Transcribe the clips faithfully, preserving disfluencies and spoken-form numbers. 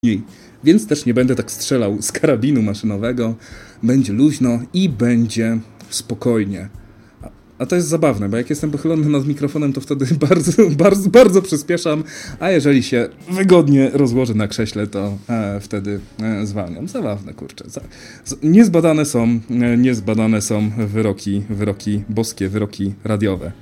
Więc też nie będę tak strzelał z karabinu maszynowego. Będzie luźno i będzie spokojnie. A, a to jest zabawne, bo jak jestem pochylony nad mikrofonem, to wtedy bardzo, bardzo, bardzo przyspieszam, a jeżeli się wygodnie rozłożę na krześle, to e, wtedy e, zwalniam. Zabawne, kurczę. Za, z, niezbadane są, e, niezbadane są wyroki, wyroki boskie, wyroki radiowe.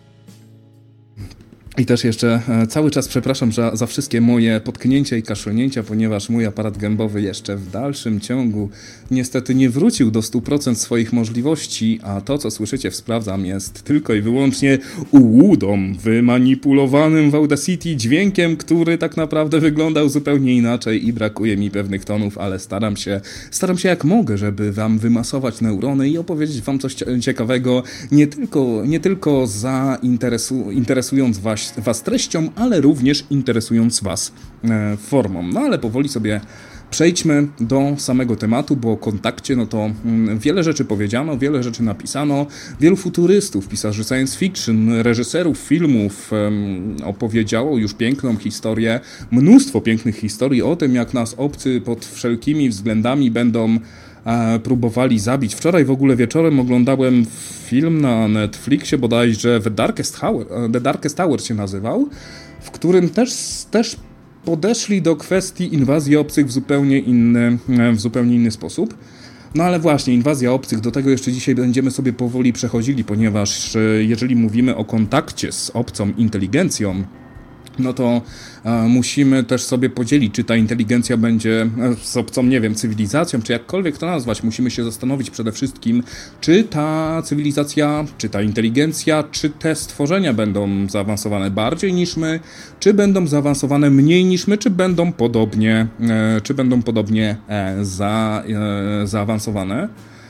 I też jeszcze e, cały czas przepraszam za, za wszystkie moje potknięcia i kaszlnięcia, ponieważ mój aparat gębowy jeszcze w dalszym ciągu niestety nie wrócił do stu procent swoich możliwości, a to, co słyszycie w Sprawdzam, jest tylko i wyłącznie ułudą, wymanipulowanym w Audacity dźwiękiem, który tak naprawdę wyglądał zupełnie inaczej i brakuje mi pewnych tonów, ale staram się, staram się jak mogę, żeby wam wymasować neurony i opowiedzieć wam coś ciekawego, nie tylko, nie tylko zainteresu, interesując was was treścią, ale również interesując was e, formą. No ale powoli sobie przejdźmy do samego tematu, bo o kontakcie, no to mm, wiele rzeczy powiedziano, wiele rzeczy napisano, wielu futurystów, pisarzy science fiction, reżyserów filmów em, opowiedziało już piękną historię, mnóstwo pięknych historii o tym, jak nas obcy pod wszelkimi względami będą e, próbowali zabić. Wczoraj w ogóle wieczorem oglądałem film na Netflixie, bodajże The Darkest Tower, The Darkest Tower się nazywał, w którym też, też podeszli do kwestii inwazji obcych w zupełnie inny, w zupełnie inny sposób. No ale właśnie, inwazja obcych, do tego jeszcze dzisiaj będziemy sobie powoli przechodzili, ponieważ jeżeli mówimy o kontakcie z obcą inteligencją, no to e, musimy też sobie podzielić, czy ta inteligencja będzie e, z obcą, nie wiem, cywilizacją, czy jakkolwiek to nazwać. Musimy się zastanowić przede wszystkim, czy ta cywilizacja, czy ta inteligencja, czy te stworzenia będą zaawansowane bardziej niż my, czy będą zaawansowane mniej niż my, czy będą podobnie, e, czy będą podobnie e, za, e, zaawansowane.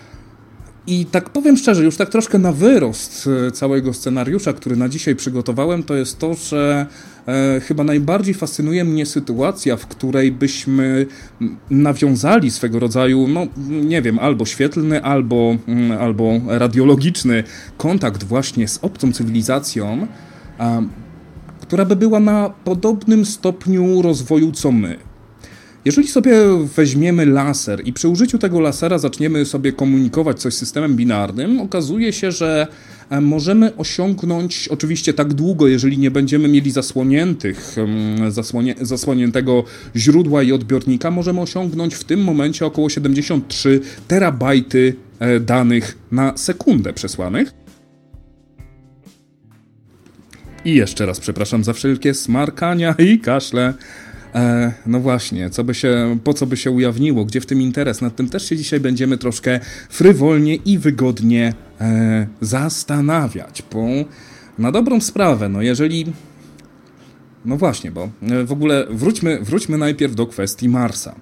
I tak powiem szczerze, już tak troszkę na wyrost całego scenariusza, który na dzisiaj przygotowałem, to jest to, że e, chyba najbardziej fascynuje mnie sytuacja, w której byśmy nawiązali swego rodzaju, no nie wiem, albo świetlny, albo, albo radiologiczny kontakt właśnie z obcą cywilizacją, a, która by była na podobnym stopniu rozwoju co my. Jeżeli sobie weźmiemy laser i przy użyciu tego lasera zaczniemy sobie komunikować coś z systemem binarnym, okazuje się, że możemy osiągnąć, oczywiście tak długo, jeżeli nie będziemy mieli zasłoniętych, zasłonie, zasłoniętego źródła i odbiornika, możemy osiągnąć w tym momencie około siedemdziesiąt trzy terabajty danych na sekundę przesłanych. I jeszcze raz przepraszam za wszelkie smarkania i kaszle. E, no właśnie, co by się, po co by się ujawniło, gdzie w tym interes? Nad tym też się dzisiaj będziemy troszkę frywolnie i wygodnie e, zastanawiać, bo na dobrą sprawę, no jeżeli... No właśnie, bo w ogóle wróćmy, wróćmy najpierw do kwestii Marsa.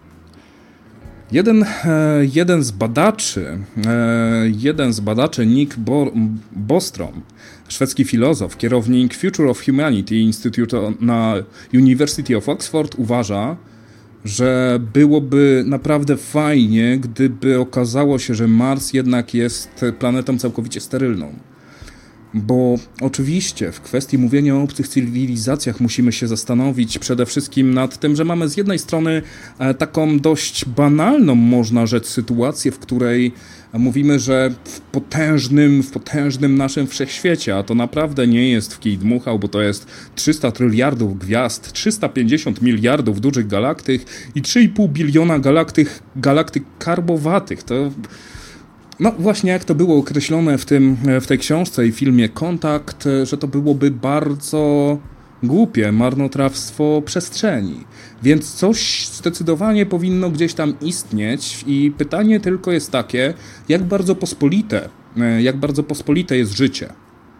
Jeden, e, jeden z badaczy, e, jeden z badaczy Nick Bo- Bostrom, szwedzki filozof, kierownik Future of Humanity Institute na University of Oxford, uważa, że byłoby naprawdę fajnie, gdyby okazało się, że Mars jednak jest planetą całkowicie sterylną. Bo oczywiście w kwestii mówienia o obcych cywilizacjach musimy się zastanowić przede wszystkim nad tym, że mamy z jednej strony taką dość banalną, można rzec, sytuację, w której mówimy, że w potężnym, w potężnym naszym wszechświecie, a to naprawdę nie jest w kij dmuchał, bo to jest trzysta tryliardów gwiazd, trzysta pięćdziesiąt miliardów dużych galaktyk i trzy i pół biliona galaktyk, galaktyk karbowatych. To... No właśnie jak to było określone w, tym, w tej książce i filmie Kontakt, że to byłoby bardzo głupie marnotrawstwo przestrzeni. Więc coś zdecydowanie powinno gdzieś tam istnieć i pytanie tylko jest takie, jak bardzo pospolite, jak bardzo pospolite jest życie.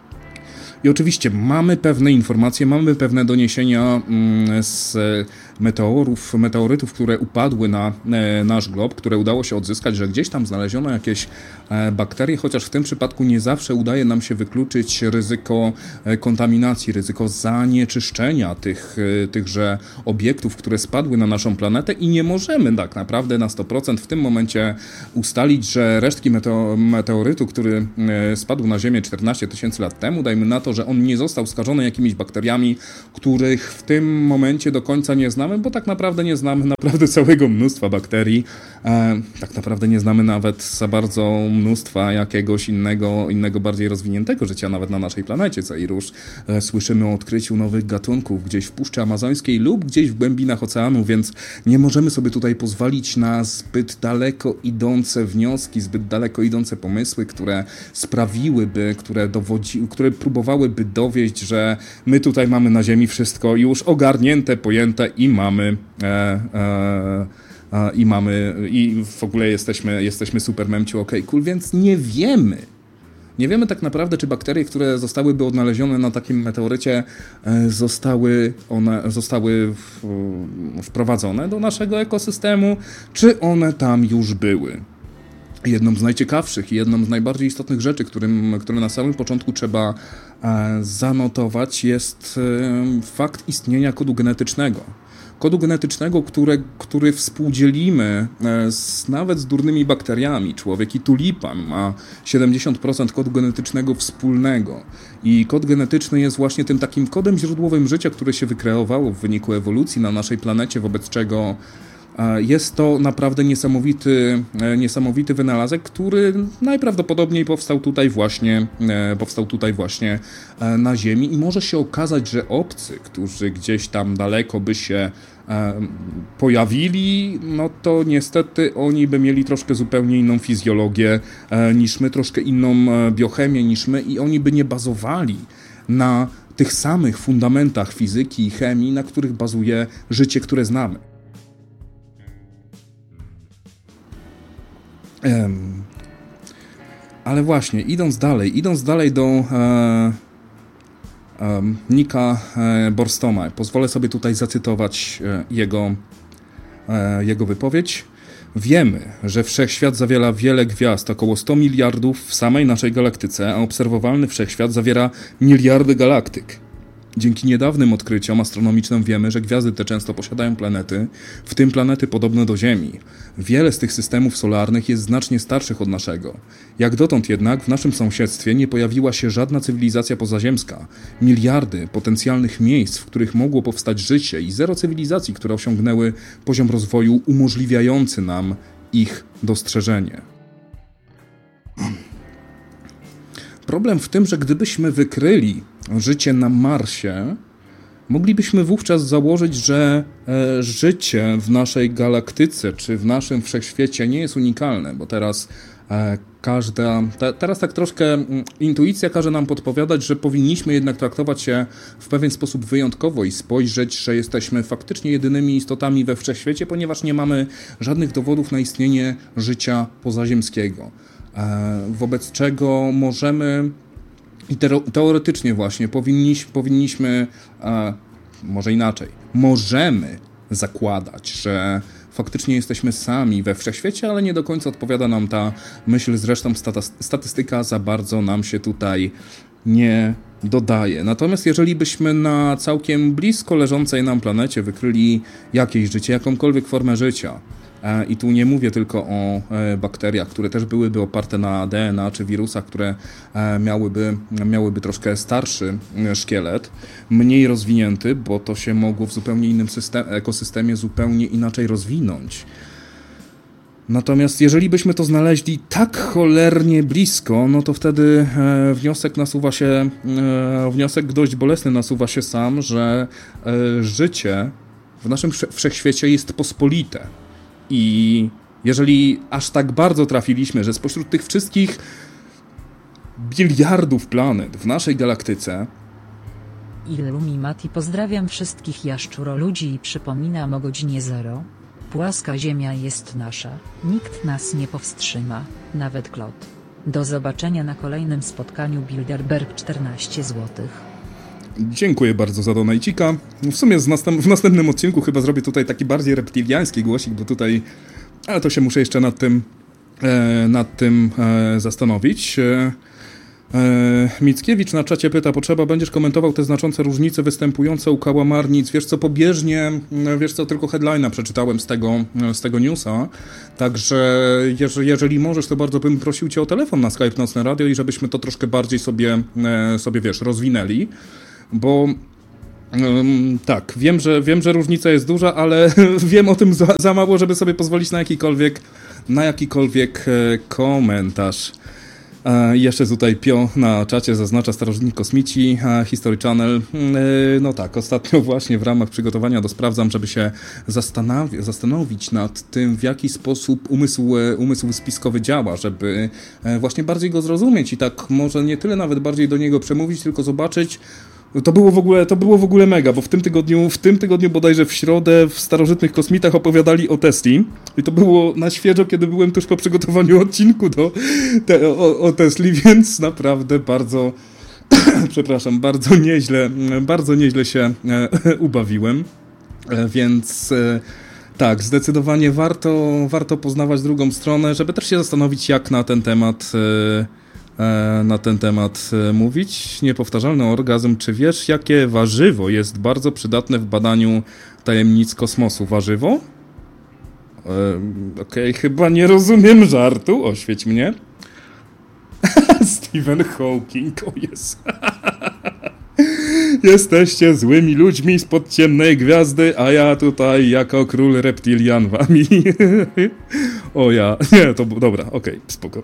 I oczywiście mamy pewne informacje, mamy pewne doniesienia z meteorów, meteorytów, które upadły na nasz glob, które udało się odzyskać, że gdzieś tam znaleziono jakieś bakterie, chociaż w tym przypadku nie zawsze udaje nam się wykluczyć ryzyko kontaminacji, ryzyko zanieczyszczenia tych, tychże obiektów, które spadły na naszą planetę i nie możemy tak naprawdę na sto procent w tym momencie ustalić, że resztki meteo- meteorytu, który spadł na Ziemię czternaście tysięcy lat temu, dajmy na to, że on nie został skażony jakimiś bakteriami, których w tym momencie do końca nie znamy, znamy, bo tak naprawdę nie znamy naprawdę całego mnóstwa bakterii. E, tak naprawdę nie znamy nawet za bardzo mnóstwa jakiegoś innego, innego bardziej rozwiniętego życia, nawet na naszej planecie. Co i róż e, słyszymy o odkryciu nowych gatunków gdzieś w Puszczy Amazońskiej lub gdzieś w głębinach oceanu, więc nie możemy sobie tutaj pozwolić na zbyt daleko idące wnioski, zbyt daleko idące pomysły, które sprawiłyby, które, dowodzi, które próbowałyby dowieść, że my tutaj mamy na Ziemi wszystko już ogarnięte, pojęte i mamy e, e, e, i mamy i w ogóle jesteśmy, jesteśmy super memciu, ok, cool, więc nie wiemy. Nie wiemy tak naprawdę, czy bakterie, które zostałyby odnalezione na takim meteorycie, zostały one zostały wprowadzone do naszego ekosystemu, czy one tam już były. Jedną z najciekawszych i jedną z najbardziej istotnych rzeczy, którym, które na samym początku trzeba zanotować, jest fakt istnienia kodu genetycznego. Kodu genetycznego, które, który współdzielimy z, nawet z durnymi bakteriami. Człowiek i tulipan ma siedemdziesiąt procent kodu genetycznego wspólnego. I kod genetyczny jest właśnie tym takim kodem źródłowym życia, które się wykreowało w wyniku ewolucji na naszej planecie, wobec czego jest to naprawdę niesamowity, niesamowity wynalazek, który najprawdopodobniej powstał tutaj właśnie, powstał tutaj właśnie na Ziemi i może się okazać, że obcy, którzy gdzieś tam daleko by się pojawili, no to niestety oni by mieli troszkę zupełnie inną fizjologię niż my, troszkę inną biochemię niż my i oni by nie bazowali na tych samych fundamentach fizyki i chemii, na których bazuje życie, które znamy. Um, ale właśnie, idąc dalej, idąc dalej do e, e, Nicka e, Borstoma, pozwolę sobie tutaj zacytować e, jego, e, jego wypowiedź. Wiemy, że wszechświat zawiera wiele gwiazd, około sto miliardów w samej naszej galaktyce, a obserwowalny wszechświat zawiera miliardy galaktyk. Dzięki niedawnym odkryciom astronomicznym wiemy, że gwiazdy te często posiadają planety, w tym planety podobne do Ziemi. Wiele z tych systemów solarnych jest znacznie starszych od naszego. Jak dotąd jednak w naszym sąsiedztwie nie pojawiła się żadna cywilizacja pozaziemska. Miliardy potencjalnych miejsc, w których mogło powstać życie i zero cywilizacji, które osiągnęły poziom rozwoju umożliwiający nam ich dostrzeżenie. Problem w tym, że gdybyśmy wykryli życie na Marsie, moglibyśmy wówczas założyć, że e, życie w naszej galaktyce czy w naszym wszechświecie nie jest unikalne, bo teraz e, każda, te, teraz tak troszkę m, intuicja każe nam podpowiadać, że powinniśmy jednak traktować się w pewien sposób wyjątkowo i spojrzeć, że jesteśmy faktycznie jedynymi istotami we wszechświecie, ponieważ nie mamy żadnych dowodów na istnienie życia pozaziemskiego. Wobec czego możemy i teoretycznie właśnie powinniśmy, powinniśmy może inaczej, możemy zakładać, że faktycznie jesteśmy sami we wszechświecie, ale nie do końca odpowiada nam ta myśl, zresztą statystyka za bardzo nam się tutaj nie dodaje. Natomiast jeżeli byśmy na całkiem blisko leżącej nam planecie wykryli jakieś życie, jakąkolwiek formę życia, i tu nie mówię tylko o bakteriach, które też byłyby oparte na D N A, czy wirusach, które miałyby, miałyby troszkę starszy szkielet, mniej rozwinięty, bo to się mogło w zupełnie innym system, ekosystemie zupełnie inaczej rozwinąć. Natomiast jeżeli byśmy to znaleźli tak cholernie blisko, no to wtedy wniosek nasuwa się, wniosek dość bolesny nasuwa się sam, że życie w naszym wszechświecie jest pospolite. I jeżeli aż tak bardzo trafiliśmy, że spośród tych wszystkich biliardów planet w naszej galaktyce... Illumi Mati, pozdrawiam wszystkich jaszczuroludzi i przypominam o godzinie zero. Płaska ziemia jest nasza, nikt nas nie powstrzyma, nawet Klot. Do zobaczenia na kolejnym spotkaniu Bilderberg czternaście złotych. Dziękuję bardzo za donajcika. W sumie z następ- w następnym odcinku chyba zrobię tutaj taki bardziej reptiliański głosik, bo tutaj, ale to się muszę jeszcze nad tym, e, nad tym e, zastanowić. E, e, Mickiewicz na czacie pyta, potrzeba, będziesz komentował te znaczące różnice występujące u kałamarnic. Wiesz co, pobieżnie, wiesz co, tylko headline'a przeczytałem z tego, z tego newsa, także jeżeli, jeżeli możesz, to bardzo bym prosił cię o telefon na Skype Nocne Radio i żebyśmy to troszkę bardziej sobie, e, sobie wiesz, rozwinęli. Bo Um, tak, wiem że, wiem, że różnica jest duża, ale wiem o tym za, za mało, żeby sobie pozwolić na jakikolwiek, na jakikolwiek e, komentarz. E, jeszcze tutaj Pio na czacie zaznacza starożytni kosmici, e, History Channel. E, no tak, ostatnio właśnie w ramach przygotowania do sprawdzam, żeby się zastanowi- zastanowić nad tym, w jaki sposób umysł, umysł spiskowy działa, żeby e, właśnie bardziej go zrozumieć i tak może nie tyle nawet bardziej do niego przemówić, tylko zobaczyć. To było w ogóle, to było w ogóle mega, bo w tym tygodniu, w tym tygodniu bodajże w środę w Starożytnych Kosmitach opowiadali o Tesli i to było na świeżo, kiedy byłem tuż po przygotowaniu odcinku do, te, o, o Tesli, więc naprawdę bardzo, przepraszam, bardzo nieźle, bardzo nieźle się e, ubawiłem, e, więc e, tak, zdecydowanie warto, warto poznawać drugą stronę, żeby też się zastanowić, jak na ten temat e, na ten temat mówić. Niepowtarzalny orgazm. Czy wiesz, jakie warzywo jest bardzo przydatne w badaniu tajemnic kosmosu? Warzywo? E, Okej, okay, chyba nie rozumiem żartu. Oświeć mnie. Stephen Hawking, o jest. Jesteście złymi ludźmi spod ciemnej gwiazdy, a ja tutaj jako król reptilian wami. O ja. Nie, to dobra, okej, okay, spoko.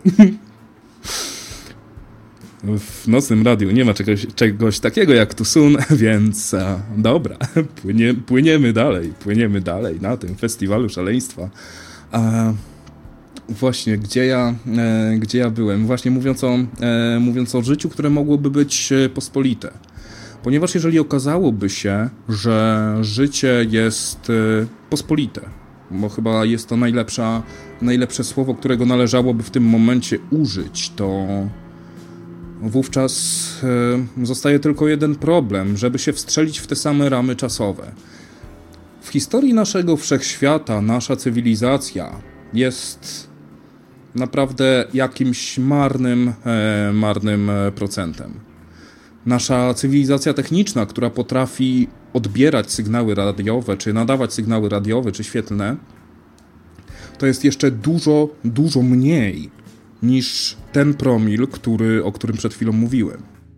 W nocnym radiu nie ma czegoś, czegoś takiego jak Tusun, więc a, dobra, płynie, płyniemy dalej, płyniemy dalej na tym festiwalu szaleństwa. A, właśnie, gdzie ja, e, gdzie ja byłem? Właśnie mówiąc o, e, mówiąc o życiu, które mogłoby być pospolite. Ponieważ jeżeli okazałoby się, że życie jest e, pospolite, bo chyba jest to najlepsza, najlepsze słowo, którego należałoby w tym momencie użyć, to wówczas e, zostaje tylko jeden problem, żeby się wstrzelić w te same ramy czasowe. W historii naszego wszechświata nasza cywilizacja jest naprawdę jakimś marnym, e, marnym procentem. Nasza cywilizacja techniczna, która potrafi odbierać sygnały radiowe, czy nadawać sygnały radiowe, czy świetlne, to jest jeszcze dużo, dużo mniej niż ten promil, który, o którym przed chwilą mówiłem.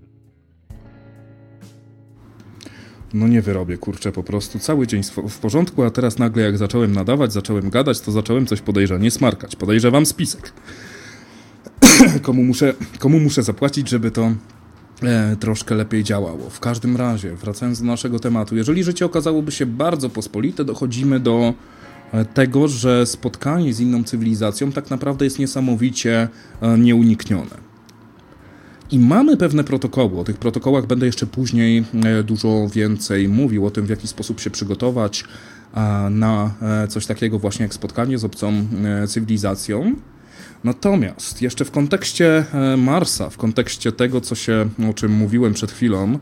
No nie wyrobię, kurczę, po prostu cały dzień w porządku, a teraz nagle jak zacząłem nadawać, zacząłem gadać, to zacząłem coś podejrzanie smarkać. Podejrzewam spisek. komu, muszę, komu muszę zapłacić, żeby to e, troszkę lepiej działało. W każdym razie, wracając do naszego tematu, jeżeli życie okazałoby się bardzo pospolite, dochodzimy do tego, że spotkanie z inną cywilizacją tak naprawdę jest niesamowicie nieuniknione. I mamy pewne protokoły. O tych protokołach będę jeszcze później dużo więcej mówił, o tym, w jaki sposób się przygotować na coś takiego właśnie jak spotkanie z obcą cywilizacją. Natomiast jeszcze w kontekście Marsa, w kontekście tego, co się, o czym mówiłem przed chwilą,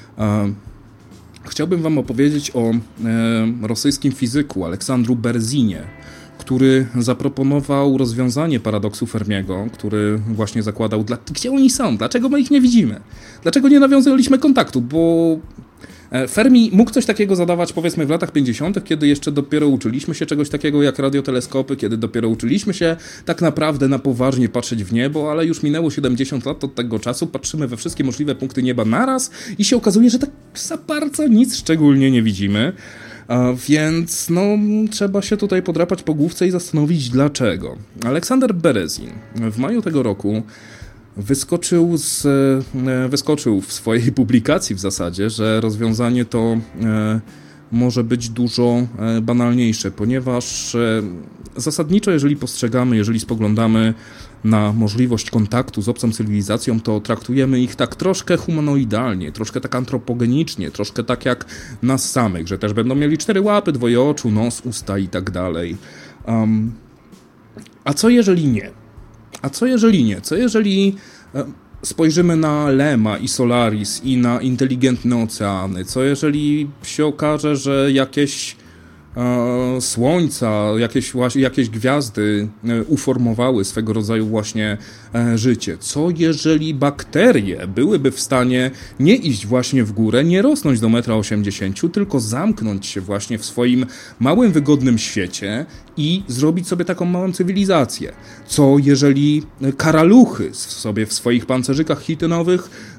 chciałbym wam opowiedzieć o e, rosyjskim fizyku Aleksandru Berezinie, który zaproponował rozwiązanie paradoksu Fermiego, który właśnie zakładał, dla, gdzie oni są, dlaczego my ich nie widzimy, dlaczego nie nawiązaliśmy kontaktu, bo Fermi mógł coś takiego zadawać powiedzmy w latach pięćdziesiątych, kiedy jeszcze dopiero uczyliśmy się czegoś takiego jak radioteleskopy, kiedy dopiero uczyliśmy się tak naprawdę na poważnie patrzeć w niebo, ale już minęło siedemdziesiąt lat od tego czasu, patrzymy we wszystkie możliwe punkty nieba naraz i się okazuje, że tak za bardzo nic szczególnie nie widzimy. A więc no, trzeba się tutaj podrapać po główce i zastanowić dlaczego. Aleksander Berezin w maju tego roku Wyskoczył, z, wyskoczył w swojej publikacji w zasadzie, że rozwiązanie to e, może być dużo e, banalniejsze, ponieważ e, zasadniczo, jeżeli postrzegamy, jeżeli spoglądamy na możliwość kontaktu z obcą cywilizacją, to traktujemy ich tak troszkę humanoidalnie, troszkę tak antropogenicznie, troszkę tak jak nas samych, że też będą mieli cztery łapy, dwoje oczu, nos, usta i tak dalej. Um, a co jeżeli nie? A co jeżeli nie? Co jeżeli spojrzymy na Lema i Solaris i na inteligentne oceany? Co jeżeli się okaże, że jakieś e, słońca, jakieś, jakieś gwiazdy uformowały swego rodzaju właśnie e, życie? Co jeżeli bakterie byłyby w stanie nie iść właśnie w górę, nie rosnąć do metra osiemdziesięciu, tylko zamknąć się właśnie w swoim małym, wygodnym świecie i zrobić sobie taką małą cywilizację? Co jeżeli karaluchy sobie w swoich pancerzykach chitynowych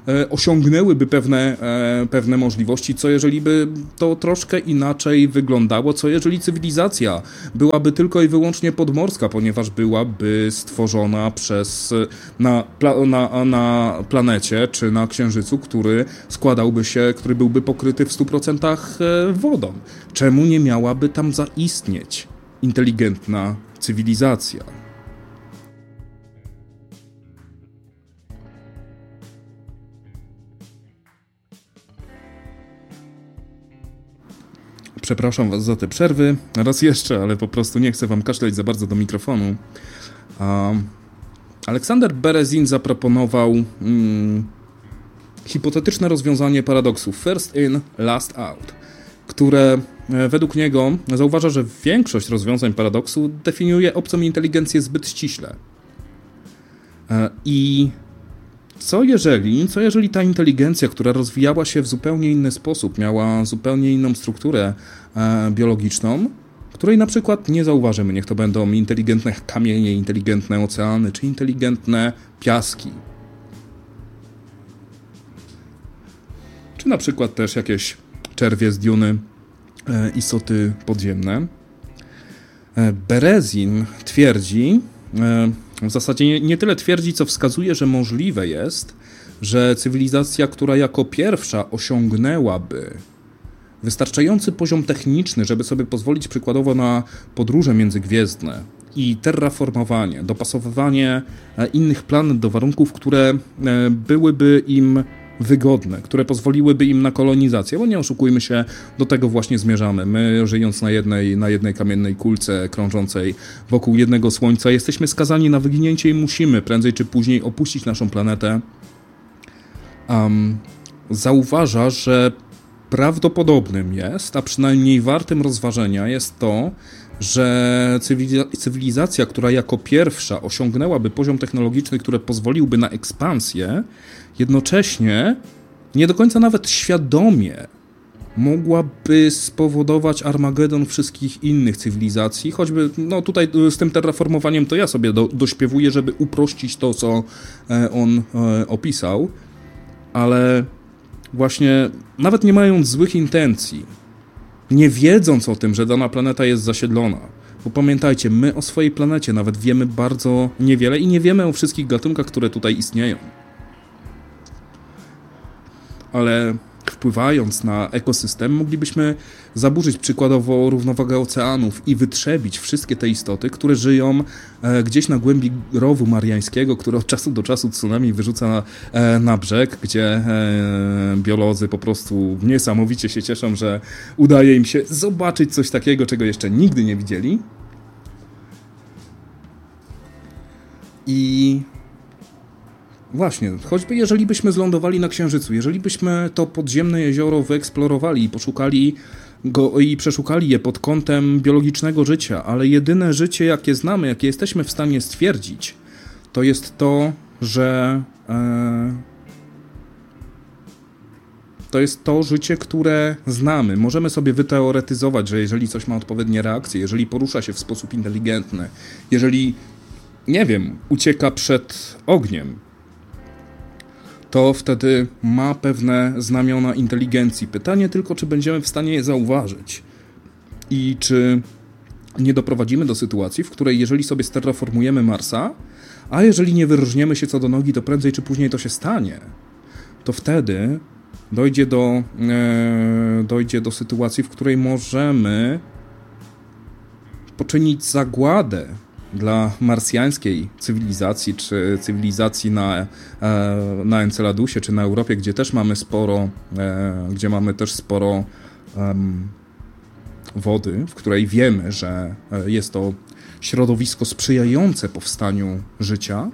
e, osiągnęłyby pewne, e, pewne możliwości, co jeżeli by to troszkę inaczej wyglądało, co jeżeli cywilizacja byłaby tylko i wyłącznie podmorska, ponieważ byłaby stworzona przez, na, na, na planecie czy na Księżycu, który składałby się, który byłby pokryty w stu procentach wodą. Czemu nie miałaby tam zaistnieć inteligentna cywilizacja? Przepraszam was za te przerwy. Raz jeszcze, ale po prostu nie chcę wam kaszleć za bardzo do mikrofonu. Um, Aleksander Berezin zaproponował um, hipotetyczne rozwiązanie paradoksu first in, last out, które według niego zauważa, że większość rozwiązań paradoksu definiuje obcą inteligencję zbyt ściśle. I co jeżeli, co jeżeli ta inteligencja, która rozwijała się w zupełnie inny sposób, miała zupełnie inną strukturę biologiczną, której na przykład nie zauważymy, niech to będą inteligentne kamienie, inteligentne oceany, czy inteligentne piaski. Czy na przykład też jakieś czerwie z Duny, e, istoty podziemne. E, Berezin twierdzi, e, w zasadzie nie, nie tyle twierdzi, co wskazuje, że możliwe jest, że cywilizacja, która jako pierwsza osiągnęłaby wystarczający poziom techniczny, żeby sobie pozwolić przykładowo na podróże międzygwiezdne i terraformowanie, dopasowywanie innych planet do warunków, które byłyby im wygodne, które pozwoliłyby im na kolonizację, bo nie oszukujmy się, do tego właśnie zmierzamy. My, żyjąc na jednej, na jednej kamiennej kulce krążącej wokół jednego słońca, jesteśmy skazani na wyginięcie i musimy prędzej czy później opuścić naszą planetę. Um, zauważa, że prawdopodobnym jest, a przynajmniej wartym rozważenia jest to, że cywilizacja, która jako pierwsza osiągnęłaby poziom technologiczny, który pozwoliłby na ekspansję, jednocześnie nie do końca nawet świadomie mogłaby spowodować Armagedon wszystkich innych cywilizacji, choćby no tutaj z tym terraformowaniem to ja sobie do, dośpiewuję, żeby uprościć to, co on opisał, ale właśnie nawet nie mając złych intencji, nie wiedząc o tym, że dana planeta jest zasiedlona, bo pamiętajcie, my o swojej planecie nawet wiemy bardzo niewiele i nie wiemy o wszystkich gatunkach, które tutaj istnieją. Ale wpływając na ekosystem, moglibyśmy zaburzyć przykładowo równowagę oceanów i wytrzebić wszystkie te istoty, które żyją e, gdzieś na głębi rowu mariańskiego, które od czasu do czasu tsunami wyrzuca e, na brzeg, gdzie e, biolodzy po prostu niesamowicie się cieszą, że udaje im się zobaczyć coś takiego, czego jeszcze nigdy nie widzieli. I właśnie, choćby jeżeli byśmy zlądowali na Księżycu, jeżeli byśmy to podziemne jezioro wyeksplorowali i poszukali go i przeszukali je pod kątem biologicznego życia, ale jedyne życie, jakie znamy, jakie jesteśmy w stanie stwierdzić, to jest to, że e, to jest to życie, które znamy. Możemy sobie wyteoretyzować, że jeżeli coś ma odpowiednie reakcje, jeżeli porusza się w sposób inteligentny, jeżeli, nie wiem, ucieka przed ogniem, to wtedy ma pewne znamiona inteligencji. Pytanie tylko, czy będziemy w stanie je zauważyć i czy nie doprowadzimy do sytuacji, w której jeżeli sobie sterraformujemy Marsa, a jeżeli nie wyróżniemy się co do nogi, to prędzej czy później to się stanie, to wtedy dojdzie do, e, dojdzie do sytuacji, w której możemy poczynić zagładę dla marsjańskiej cywilizacji, czy cywilizacji na, na Enceladusie, czy na Europie, gdzie też mamy sporo, gdzie mamy też sporo um, wody, w której wiemy, że jest to środowisko sprzyjające powstaniu życia.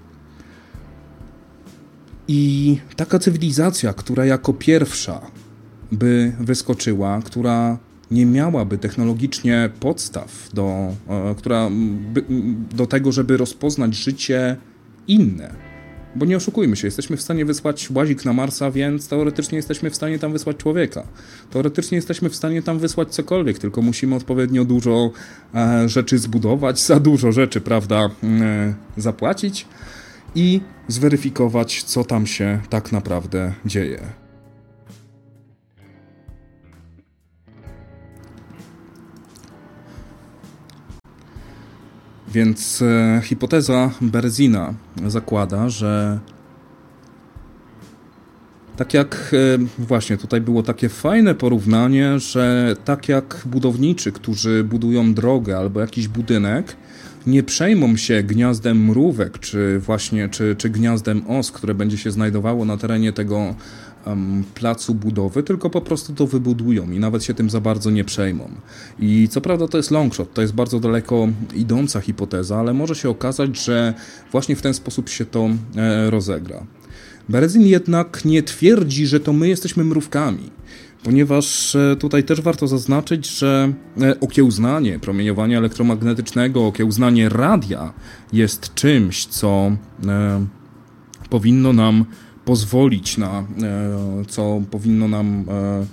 I taka cywilizacja, która jako pierwsza by wyskoczyła, która nie miałaby technologicznie podstaw do, która, do tego, żeby rozpoznać życie inne. Bo nie oszukujmy się, jesteśmy w stanie wysłać łazik na Marsa, więc teoretycznie jesteśmy w stanie tam wysłać człowieka. Teoretycznie jesteśmy w stanie tam wysłać cokolwiek, tylko musimy odpowiednio dużo e, rzeczy zbudować, za dużo rzeczy, prawda, e, zapłacić. i zweryfikować, co tam się tak naprawdę dzieje. Więc e, hipoteza Berzina zakłada, że tak jak e, właśnie tutaj było takie fajne porównanie, że tak jak budowniczy, którzy budują drogę albo jakiś budynek, nie przejmą się gniazdem mrówek, czy właśnie, czy, czy gniazdem os, które będzie się znajdowało na terenie tego um, placu budowy, tylko po prostu to wybudują i nawet się tym za bardzo nie przejmą. I co prawda to jest longshot, to jest bardzo daleko idąca hipoteza, ale może się okazać, że właśnie w ten sposób się to e, rozegra. Berzin jednak nie twierdzi, że to my jesteśmy mrówkami, ponieważ tutaj też warto zaznaczyć, że okiełznanie promieniowania elektromagnetycznego, okiełznanie radia jest czymś, co e, powinno nam pozwolić na, e, co powinno nam e,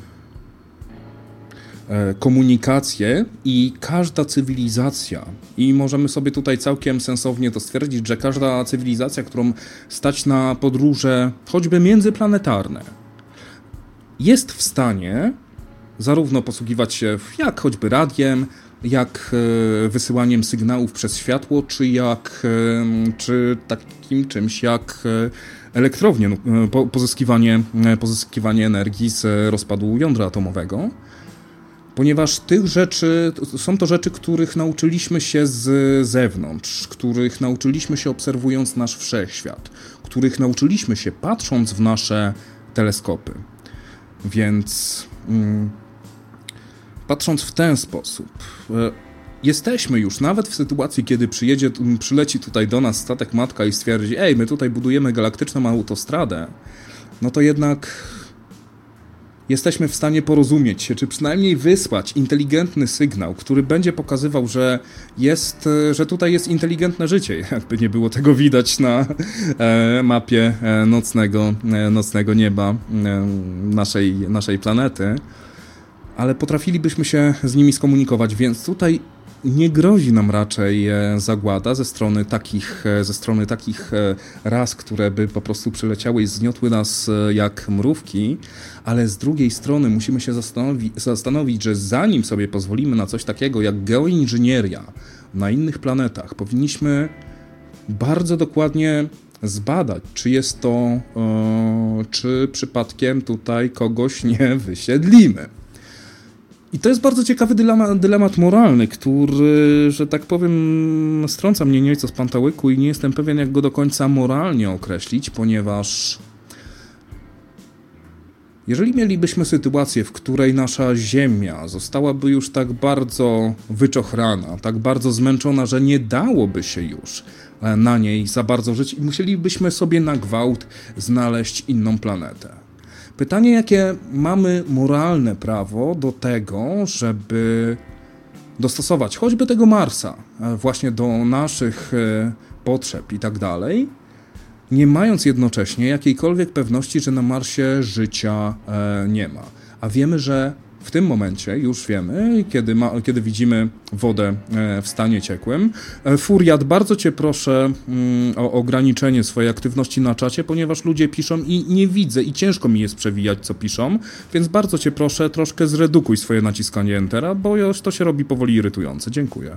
e, komunikację i każda cywilizacja, i możemy sobie tutaj całkiem sensownie to stwierdzić, że każda cywilizacja, którą stać na podróże choćby międzyplanetarne, jest w stanie zarówno posługiwać się jak choćby radiem, jak wysyłaniem sygnałów przez światło, czy jak czy takim czymś jak elektrownie, pozyskiwanie, pozyskiwanie energii z rozpadu jądra atomowego. Ponieważ tych rzeczy, są to rzeczy, których nauczyliśmy się z zewnątrz, których nauczyliśmy się obserwując nasz wszechświat, których nauczyliśmy się patrząc w nasze teleskopy. Więc mm, patrząc w ten sposób, e, jesteśmy już nawet w sytuacji, kiedy przyjedzie, przyleci tutaj do nas statek matka i stwierdzi, ej, my tutaj budujemy galaktyczną autostradę, no to jednak jesteśmy w stanie porozumieć się, czy przynajmniej wysłać inteligentny sygnał, który będzie pokazywał, że jest, że tutaj jest inteligentne życie, jakby nie było tego widać na e, mapie e, nocnego, e, nocnego nieba e, naszej, naszej planety, ale potrafilibyśmy się z nimi skomunikować, więc tutaj nie grozi nam raczej zagłada ze strony takich, ze strony takich ras, które by po prostu przyleciały i zgniotły nas jak mrówki, ale z drugiej strony musimy się zastanowi- zastanowić, że zanim sobie pozwolimy na coś takiego jak geoinżynieria na innych planetach, powinniśmy bardzo dokładnie zbadać, czy jest to, e, czy przypadkiem tutaj kogoś nie wysiedlimy. I to jest bardzo ciekawy dylemat, dylemat moralny, który, że tak powiem, strąca mnie nieco z pantałyku i nie jestem pewien, jak go do końca moralnie określić, ponieważ jeżeli mielibyśmy sytuację, w której nasza Ziemia zostałaby już tak bardzo wyczochrana, tak bardzo zmęczona, że nie dałoby się już na niej za bardzo żyć i musielibyśmy sobie na gwałt znaleźć inną planetę. Pytanie, jakie mamy moralne prawo do tego, żeby dostosować choćby tego Marsa właśnie do naszych potrzeb i tak dalej, nie mając jednocześnie jakiejkolwiek pewności, że na Marsie życia nie ma. A wiemy, że w tym momencie już wiemy, kiedy, ma, kiedy widzimy wodę w stanie ciekłym. Furiat, bardzo Cię proszę o ograniczenie swojej aktywności na czacie, ponieważ ludzie piszą i nie widzę i ciężko mi jest przewijać, co piszą, więc bardzo Cię proszę, troszkę zredukuj swoje naciskanie Entera, bo już to się robi powoli irytujące. Dziękuję.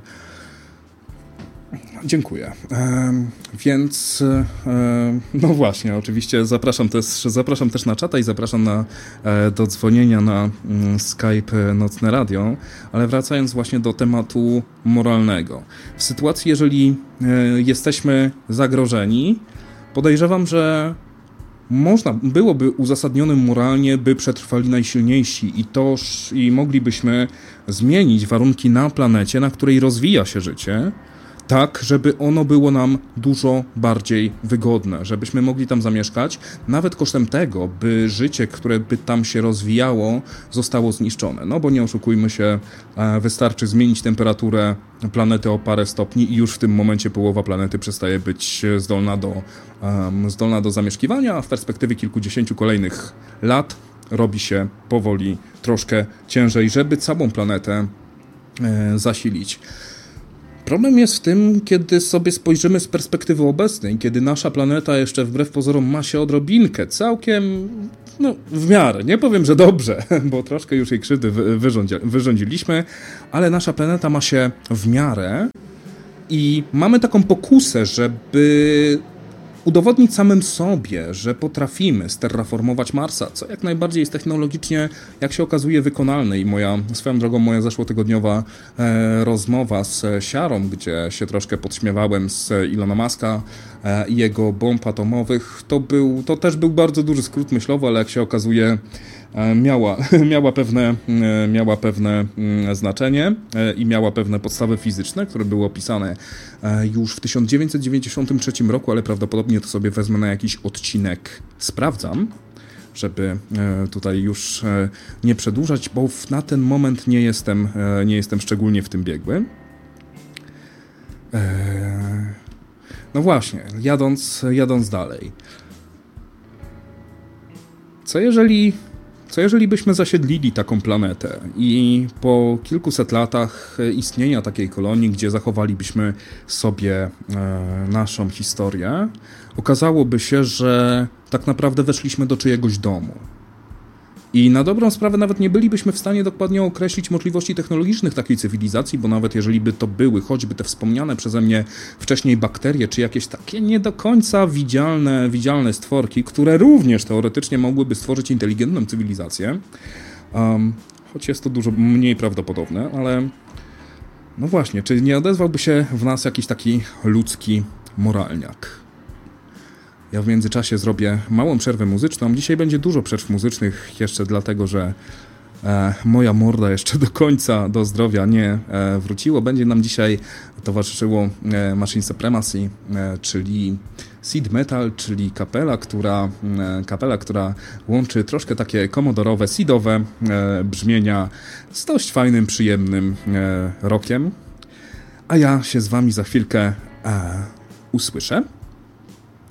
Dziękuję. E, więc e, no właśnie, oczywiście zapraszam też, zapraszam też na czata i zapraszam na, e, do dzwonienia na mm, Skype Nocne Radio, ale wracając właśnie do tematu moralnego. W sytuacji, jeżeli e, jesteśmy zagrożeni, podejrzewam, że można byłoby uzasadnionym moralnie, by przetrwali najsilniejsi i toż i moglibyśmy zmienić warunki na planecie, na której rozwija się życie, tak, żeby ono było nam dużo bardziej wygodne, żebyśmy mogli tam zamieszkać, nawet kosztem tego, by życie, które by tam się rozwijało, zostało zniszczone. No bo nie oszukujmy się, wystarczy zmienić temperaturę planety o parę stopni i już w tym momencie połowa planety przestaje być zdolna do, um, zdolna do zamieszkiwania, a w perspektywie kilkudziesięciu kolejnych lat robi się powoli troszkę ciężej, żeby całą planetę e, zasilić. Problem jest w tym, kiedy sobie spojrzymy z perspektywy obecnej, kiedy nasza planeta jeszcze wbrew pozorom ma się odrobinkę, całkiem, no w miarę, nie powiem, że dobrze, bo troszkę już jej krzywdy wyrządzi, wyrządziliśmy, ale nasza planeta ma się w miarę i mamy taką pokusę, żeby udowodnić samym sobie, że potrafimy sterraformować Marsa, co jak najbardziej jest technologicznie, jak się okazuje, wykonalne. I moja, swoją drogą, moja zeszłotygodniowa e, rozmowa z Siarą, gdzie się troszkę podśmiewałem z Ilona Muska e, i jego bomb atomowych, to, był, to też był bardzo duży skrót myślowy, ale jak się okazuje, Miała, miała, pewne, miała pewne znaczenie i miała pewne podstawy fizyczne, które były opisane już w tysiąc dziewięćset dziewięćdziesiątym trzecim roku, ale prawdopodobnie to sobie wezmę na jakiś odcinek. Sprawdzam, żeby tutaj już nie przedłużać, bo na ten moment nie jestem, nie jestem szczególnie w tym biegły. No właśnie, jadąc, jadąc dalej. Co jeżeli... Co jeżeli byśmy zasiedlili taką planetę i po kilkuset latach istnienia takiej kolonii, gdzie zachowalibyśmy sobie e, naszą historię, okazałoby się, że tak naprawdę weszliśmy do czyjegoś domu. I na dobrą sprawę nawet nie bylibyśmy w stanie dokładnie określić możliwości technologicznych takiej cywilizacji, bo nawet jeżeli by to były choćby te wspomniane przeze mnie wcześniej bakterie, czy jakieś takie nie do końca widzialne, widzialne stworki, które również teoretycznie mogłyby stworzyć inteligentną cywilizację, um, choć jest to dużo mniej prawdopodobne, ale no właśnie, czy nie odezwałby się w nas jakiś taki ludzki moralniak? Ja w międzyczasie zrobię małą przerwę muzyczną. Dzisiaj będzie dużo przerw muzycznych, jeszcze dlatego, że e, moja morda jeszcze do końca do zdrowia nie e, wróciło. Będzie nam dzisiaj towarzyszyło e, Machine Supremacy, e, czyli Seed Metal, czyli kapela, która, e, kapela, która łączy troszkę takie komodorowe, seedowe e, brzmienia z dość fajnym, przyjemnym e, rockiem. A ja się z wami za chwilkę e, usłyszę.